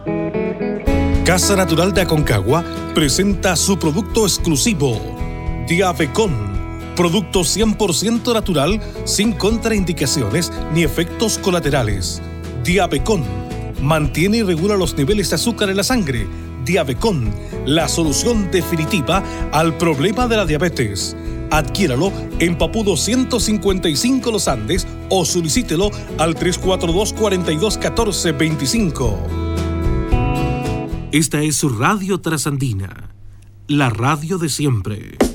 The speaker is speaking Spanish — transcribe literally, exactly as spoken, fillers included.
Casa Natural de Aconcagua presenta su producto exclusivo, Diabecon, producto cien por ciento natural, sin contraindicaciones ni efectos colaterales. Diabecon mantiene y regula los niveles de azúcar en la sangre. Diabecon, la solución definitiva al problema de la diabetes. Adquiéralo en Papudo ciento cincuenta y cinco Los Andes o solicítelo al tres cuatro dos, cuatro dos uno cuatro, dos cinco. Esta es su Radio Trasandina, la radio de siempre.